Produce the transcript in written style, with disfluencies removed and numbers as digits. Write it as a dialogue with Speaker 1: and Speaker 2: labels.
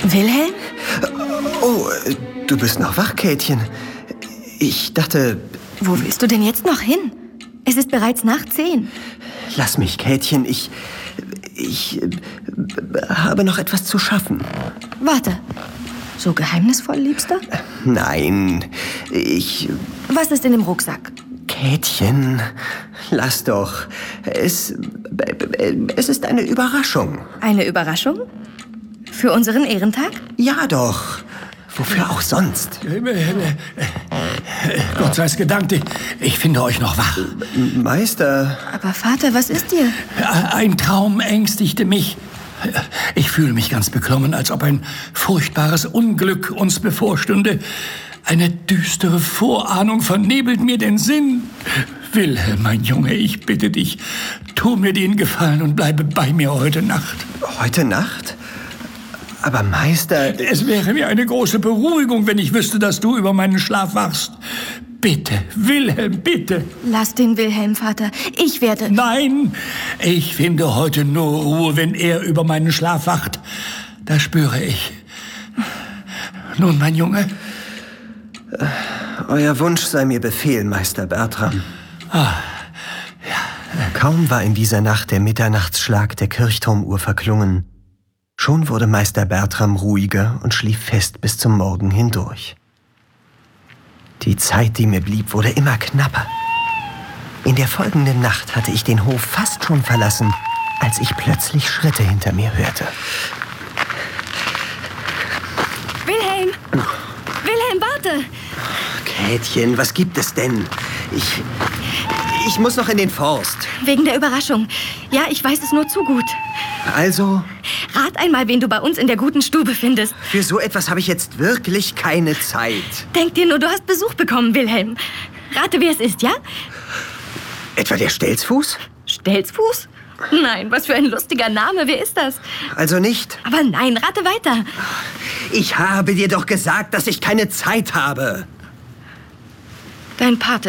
Speaker 1: Wilhelm?
Speaker 2: Oh, du bist noch wach, Käthchen. Ich dachte...
Speaker 1: Wo willst du denn jetzt noch hin? Es ist bereits nach 10.
Speaker 2: Lass mich, Käthchen. Ich habe noch etwas zu schaffen.
Speaker 1: Warte. So geheimnisvoll, Liebster?
Speaker 2: Nein,
Speaker 1: Was ist in dem Rucksack?
Speaker 2: Käthchen, lass doch. Es ist eine Überraschung.
Speaker 1: Eine Überraschung? Für unseren Ehrentag?
Speaker 2: Ja doch. Wofür auch sonst?
Speaker 3: Gott sei's gedankt, ich finde euch noch wach.
Speaker 2: Meister...
Speaker 1: Aber Vater, was ist dir?
Speaker 3: Ein Traum ängstigte mich. Ich fühle mich ganz beklommen, als ob ein furchtbares Unglück uns bevorstünde. Eine düstere Vorahnung vernebelt mir den Sinn. Wilhelm, mein Junge, ich bitte dich, tu mir den Gefallen und bleibe bei mir heute Nacht.
Speaker 2: Heute Nacht? Aber Meister...
Speaker 3: Es wäre mir eine große Beruhigung, wenn ich wüsste, dass du über meinen Schlaf wachst. Bitte, Wilhelm, bitte.
Speaker 1: Lass den Wilhelm, Vater. Ich werde...
Speaker 3: Nein, ich finde heute nur Ruhe, wenn er über meinen Schlaf wacht. Das spüre ich. Nun, mein Junge.
Speaker 2: Euer Wunsch sei mir Befehl, Meister Bertram. Kaum war in dieser Nacht der Mitternachtsschlag der Kirchturmuhr verklungen. Schon wurde Meister Bertram ruhiger und schlief fest bis zum Morgen hindurch. Die Zeit, die mir blieb, wurde immer knapper. In der folgenden Nacht hatte ich den Hof fast schon verlassen, als ich plötzlich Schritte hinter mir hörte.
Speaker 1: Wilhelm! Wilhelm, warte!
Speaker 2: Käthchen, was gibt es denn? Ich muss noch in den Forst.
Speaker 1: Wegen der Überraschung. Ja, ich weiß es nur zu gut.
Speaker 2: Also,
Speaker 1: Rat einmal, wen du bei uns in der guten Stube findest.
Speaker 2: für so etwas habe ich jetzt wirklich keine Zeit.
Speaker 1: Denk dir nur, du hast Besuch bekommen, Wilhelm. Rate, wer es ist, ja?
Speaker 2: Etwa der Stelzfuß?
Speaker 1: Stelzfuß? Nein, was für ein lustiger Name. Wer ist das?
Speaker 2: Also nicht?
Speaker 1: Aber nein, rate weiter.
Speaker 2: Ich habe dir doch gesagt, dass ich keine Zeit habe.
Speaker 1: Dein Pate